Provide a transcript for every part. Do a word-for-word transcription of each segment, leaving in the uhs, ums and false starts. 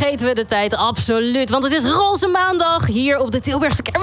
weten we de tijd absoluut. Want het is roze maandag hier op de Tilburgse Kermis.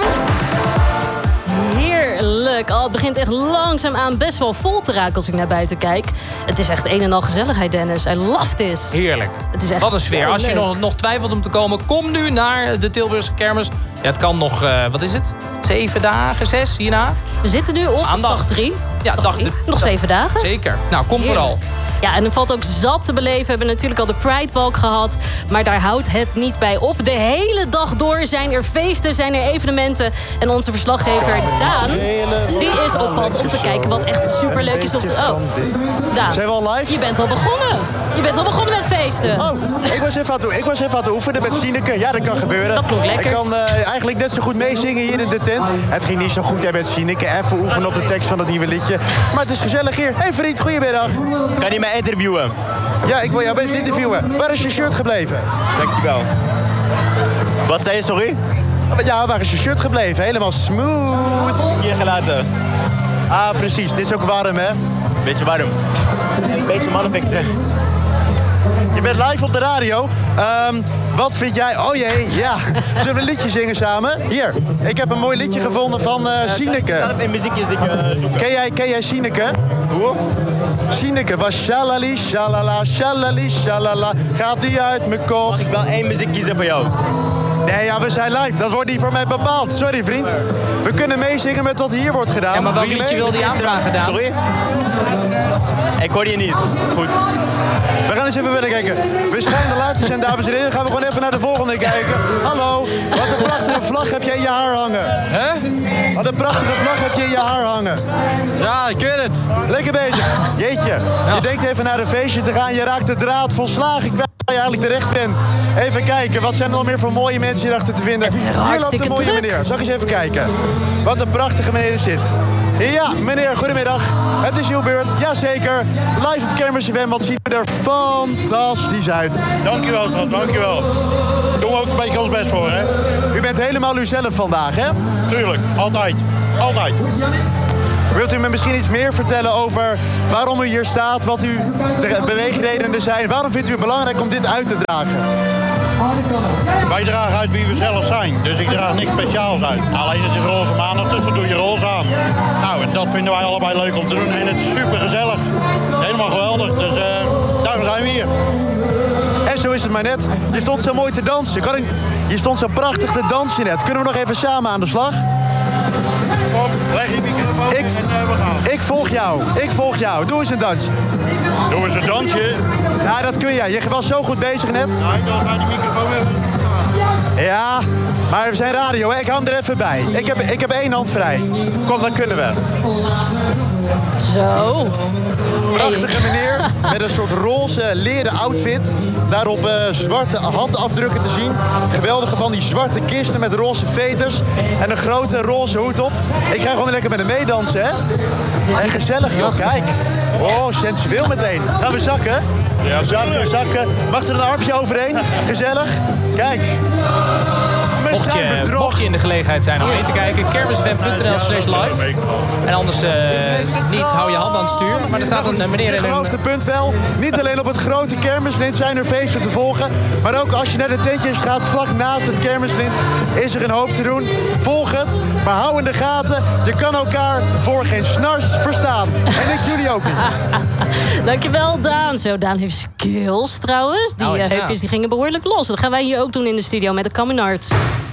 Heerlijk. Oh, het begint echt langzaamaan best wel vol te raken als ik naar buiten kijk. Het is echt een en al gezelligheid, Dennis. I love this. Heerlijk. Het is echt Wat een sfeer. Als je nog, nog twijfelt om te komen, kom nu naar de Tilburgse Kermis. Ja, het kan nog, uh, wat is het? Zeven dagen, zes hierna? We zitten nu op Maandag. dag drie. Ja, dag drie. Nog zeven dagen. Zeker. Nou, kom Heerlijk. vooral. Ja, en er valt ook zat te beleven. We hebben natuurlijk al de Pride Walk gehad. Maar daar houdt het niet bij op. De hele dag door zijn er feesten, zijn er evenementen. En onze verslaggever Daan, die is op pad om te kijken wat echt superleuk is. Op de... Oh, Daan, zijn we al live? je bent al begonnen. Je bent al begonnen met feesten. Oh, ik was even aan het, ik was even aan het oefenen met Sineke. Ja, dat kan gebeuren. Dat klonk lekker. Ik kan uh, eigenlijk net zo goed meezingen hier in de tent. Het ging niet zo goed hè, met Sineke. Even oefenen op de tekst van het nieuwe liedje. Maar het is gezellig hier. Hé hey vriend, goedemiddag. Kan je mij interviewen? Ja, ik wil jou best interviewen. Waar is je shirt gebleven? Dankjewel. Wat zei je, sorry? Ja, waar is je shirt gebleven? Helemaal smooth. Hier gelaten. Ah, precies. Dit is ook warm, hè? Beetje warm. Een beetje mannenpik zeg. Je bent live op de radio. Um, wat vind jij... Oh jee, ja. Zullen we een liedje zingen samen? Hier, ik heb een mooi liedje gevonden van uh, Sineke. Ik ga even een muziekje uh, zoeken. Ken jij, ken jij Sineke? Hoe? Sineke was shalali, shalala, shalali, shalala. Gaat die uit mijn kop? Mag ik wel één muziek kiezen voor jou? Nee, ja, we zijn live. Dat wordt niet voor mij bepaald. Sorry, vriend. We kunnen meezingen met wat hier wordt gedaan. Ja, maar welk Doe je liedje mee? wilde je aanvragen, Daan? Sorry? Ik hoor je niet. Goed. We gaan eens even verder kijken. We schijnen live te zijn, dames en heren. Dan gaan we gewoon even naar de volgende kijken. Hallo, wat een prachtige vlag heb je in je haar hangen. Hè? Wat een prachtige vlag heb je in je haar hangen. Ja, ik weet het. Lekker bezig. Jeetje, je denkt even naar een feestje te gaan. Je raakt de draad volslagen kwijt waar je eigenlijk terecht bent. Even kijken, wat zijn er nog meer voor mooie mensen hierachter te vinden? Het is Hier loopt hartstikke een mooie druk. meneer. Zal ik eens even kijken? Wat een prachtige meneer er zit. Ja, meneer, goedemiddag. Het is uw beurt. Jazeker. Live op Kermis F M. Wat ziet u er fantastisch uit. Dankjewel, schat, dankjewel. Doen we ook een beetje ons best voor, hè? U bent helemaal uzelf vandaag, hè? Tuurlijk, altijd. Altijd. Wilt u me misschien iets meer vertellen over waarom u hier staat, wat uw de beweegredenen zijn? Waarom vindt u het belangrijk om dit uit te dragen? Wij dragen uit wie we zelf zijn, dus ik draag niks speciaals uit. Alleen het is roze maandag, dus dan doe je roze aan. Nou, en dat vinden wij allebei leuk om te doen en het is super gezellig. Helemaal geweldig, dus uh, daarom zijn we hier. En zo is het maar net. Je stond zo mooi te dansen. Kan ik... Je stond zo prachtig te dansen net. Kunnen we nog even samen aan de slag? Kom, leg je microfoon Ik- en uh, we gaan. Ik volg jou. Ik volg jou. Doe eens een dansje. Doen we eens een dansje. Ja, dat kun jij. Je was zo goed bezig net. Nou, ik wil bij de microfoon even. Ja, maar we zijn radio, hè? Ik hou hem er even bij. Ik heb, ik heb één hand vrij. Kom, dan kunnen we. Zo. Prachtige meneer met een soort roze leren outfit. Daarop uh, zwarte handafdrukken te zien. Geweldige van die zwarte kisten met roze veters. En een grote roze hoed op. Ik ga gewoon lekker met hem meedansen, hè? En gezellig, joh. Kijk. Oh, sensueel meteen. Gaan we zakken? Ja, Zakken, zakken. Mag er een armpje overheen? Gezellig. Kijk. We Mocht zijn je, bedrogen. mocht je in de gelegenheid zijn om mee te kijken, kermisfm punt n l slash live. En anders uh, niet, hou je hand aan het stuur. Maar er staat een uh, meneer Je in een... gelooft het punt wel. Niet alleen op het grote kermislint zijn er feesten te volgen. Maar ook als je naar de tentjes gaat, vlak naast het kermislint, is er een hoop te doen. Volg het, maar hou in de gaten. Je kan elkaar voor geen snars verstaan. En ik jullie ook niet. Dankjewel, Daan. Zo, Daan heeft skills trouwens. Die Nou, uh, ja. heupjes die gingen behoorlijk los. Dat gaan wij hier ook doen in de studio met de Common Arts.